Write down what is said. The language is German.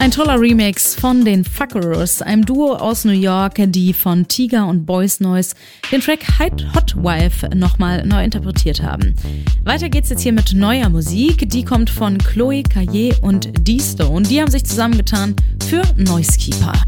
Ein toller Remix von den Fuckeros, einem Duo aus New York, die von Tiga und Boys Noise den Track Hot Wife nochmal neu interpretiert haben. Weiter geht's jetzt hier mit neuer Musik, die kommt von Chloe Caillé und D-Stone. Die haben sich zusammengetan für Noisekeeper.